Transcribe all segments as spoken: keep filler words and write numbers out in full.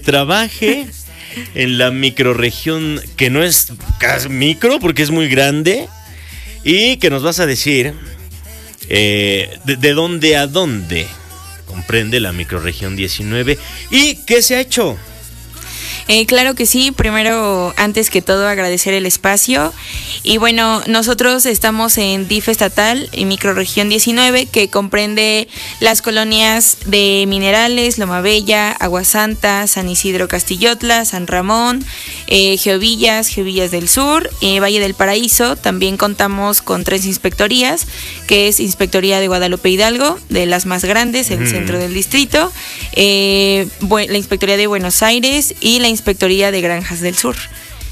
trabaje en la microrregión, que no es micro porque es muy grande, y que nos vas a decir eh, de, de dónde a dónde comprende la microrregión diecinueve y qué se ha hecho. Eh, claro que sí, primero, antes que todo, agradecer el espacio. Y bueno, nosotros estamos en D I F estatal, en microrregión diecinueve, que comprende las colonias de Minerales, Loma Bella, Agua Santa, San Isidro Castillotla, San Ramón, eh, Geovillas, Geovillas del Sur, eh, Valle del Paraíso. También contamos con tres inspectorías, que es Inspectoría de Guadalupe Hidalgo, de las más grandes, el mm. centro del distrito, eh, la Inspectoría de Buenos Aires y la Inspectoría de Granjas del Sur.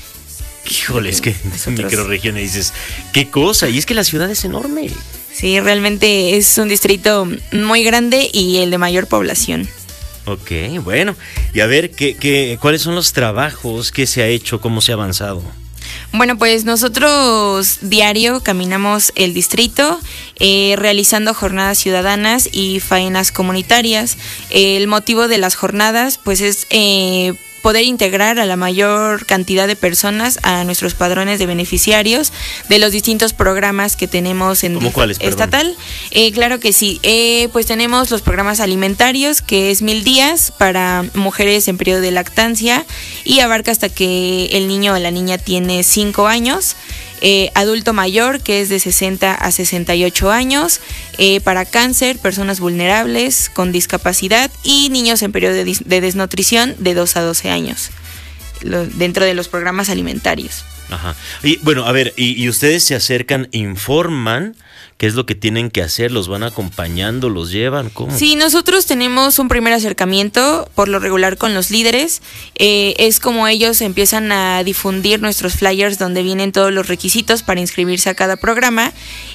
Híjole, es que en microrregiones dices, qué cosa, y es que la ciudad es enorme. Sí, realmente es un distrito muy grande y el de mayor población. Ok, bueno, y a ver, ¿qué, qué, ¿cuáles son los trabajos? ¿Qué se ha hecho? ¿Cómo se ha avanzado? Bueno, pues nosotros diario caminamos el distrito eh, realizando jornadas ciudadanas y faenas comunitarias. El motivo de las jornadas pues es eh, poder integrar a la mayor cantidad de personas a nuestros padrones de beneficiarios de los distintos programas que tenemos en ¿Cómo cuáles, estatal. Eh, claro que sí, eh, pues tenemos los programas alimentarios, que es mil días para mujeres en periodo de lactancia y abarca hasta que el niño o la niña tiene cinco años. Eh, adulto mayor, que es de sesenta a sesenta y ocho años, eh, para cáncer, personas vulnerables con discapacidad y niños en periodo de, dis- de desnutrición de dos a doce años, lo, dentro de los programas alimentarios. Ajá. Y bueno, a ver, y, y ustedes se acercan, informan qué es lo que tienen que hacer, los van acompañando, los llevan, ¿cómo? Sí, nosotros tenemos un primer acercamiento por lo regular con los líderes. Eh, es como ellos empiezan a difundir nuestros flyers donde vienen todos los requisitos para inscribirse a cada programa,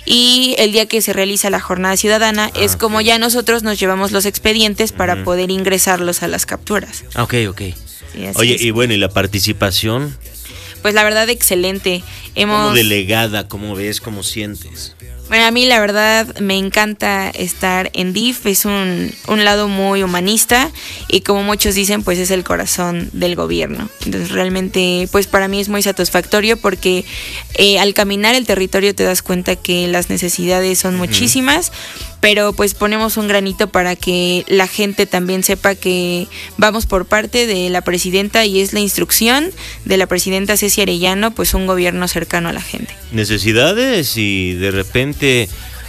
y el día que se realiza la jornada ciudadana ah, es como okay. ya nosotros nos llevamos los expedientes para uh-huh. poder ingresarlos a las capturas. Ah, ok, ok. Sí, Oye, es. Y bueno, ¿y la participación? Pues la verdad, excelente. Hemos... Como delegada, ¿cómo ves, cómo sientes? Bueno, a mí la verdad me encanta estar en D I F, es un, un lado muy humanista y como muchos dicen, pues es el corazón del gobierno. Entonces realmente, pues para mí es muy satisfactorio porque eh, al caminar el territorio te das cuenta que las necesidades son uh-huh. muchísimas, pero pues ponemos un granito para que la gente también sepa que vamos por parte de la presidenta y es la instrucción de la presidenta Ceci Arellano, pues un gobierno cercano a la gente. Necesidades y de repente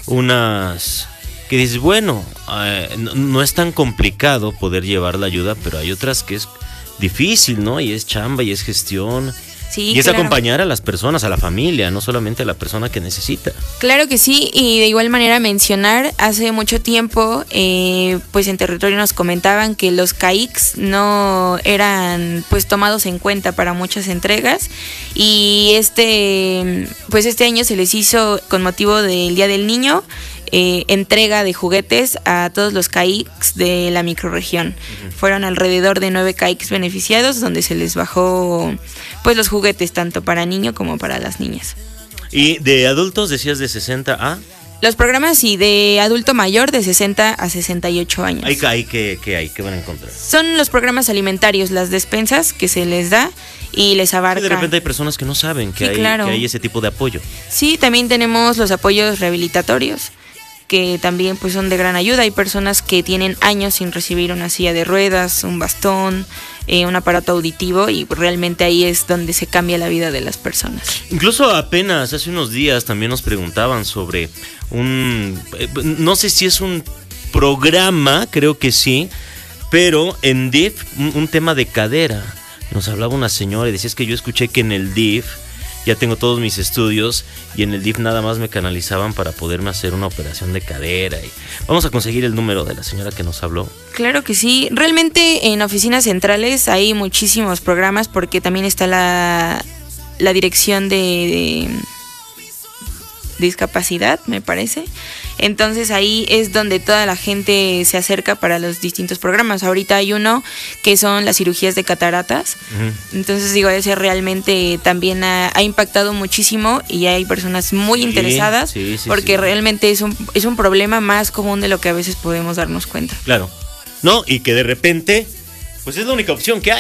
unas que dices, bueno, eh, no, no es tan complicado poder llevar la ayuda, pero hay otras que es difícil, ¿no? Y es chamba y es gestión. Sí, y es claro. acompañar a las personas, a la familia, no solamente a la persona que necesita. Claro que sí, y de igual manera mencionar, hace mucho tiempo, eh, pues en territorio nos comentaban que los C A I Cs no eran pues tomados en cuenta para muchas entregas, y este, pues este año se les hizo con motivo del Día del Niño, Eh, entrega de juguetes a todos los C A I Cs de la microrregión. Uh-huh. Fueron alrededor de nueve C A I Cs beneficiados donde se les bajó pues los juguetes tanto para niño como para las niñas. ¿Y de adultos decías de sesenta a? Los programas sí, de adulto mayor de sesenta a sesenta y ocho años. ¿Hay, hay que, que hay? ¿Qué van a encontrar? Son los programas alimentarios, las despensas que se les da y les abarca. Sí, de repente hay personas que no saben que, sí, hay, claro. que hay ese tipo de apoyo. Sí, también tenemos los apoyos rehabilitatorios, que también pues son de gran ayuda. Hay personas que tienen años sin recibir una silla de ruedas, un bastón, eh, un aparato auditivo, y realmente ahí es donde se cambia la vida de las personas. Incluso apenas hace unos días también nos preguntaban sobre un, no sé si es un programa, creo que sí, pero en D I F un, un tema de cadera. Nos hablaba una señora y decía, es que yo escuché que en el D I F ya tengo todos mis estudios y en el D I F nada más me canalizaban para poderme hacer una operación de cadera. Y vamos a conseguir el número de la señora que nos habló. Claro que sí. Realmente en oficinas centrales hay muchísimos programas porque también está la, la dirección de, de discapacidad, me parece. Entonces ahí es donde toda la gente se acerca para los distintos programas. Ahorita hay uno que son las cirugías de cataratas. Uh-huh. Entonces digo, ese realmente también ha, ha impactado muchísimo y hay personas muy sí, interesadas sí, sí, porque sí. realmente es un, es un problema más común de lo que a veces podemos darnos cuenta. Claro. No, y que de repente, pues es la única opción que hay.